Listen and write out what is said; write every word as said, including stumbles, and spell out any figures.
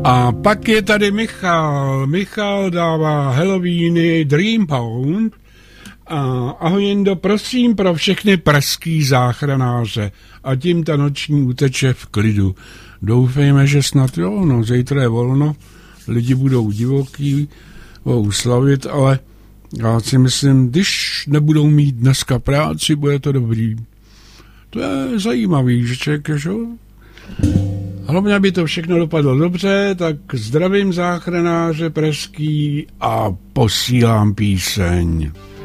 A pak je tady Michal. Michal dává Halloweeny Dream Pound. A ahoj Jindo, prosím pro všechny pražský záchranáře. A tím ta noční uteče v klidu. Doufejme, že snad jo, no, zítra je volno, lidi budou divoký, budou slavit, ale já si myslím, když nebudou mít dneska práci, bude to dobrý. To je zajímavý, že člověk, že jo? Hlavně, aby to všechno dopadlo dobře, tak zdravím záchranáře pražský a posílám píseň.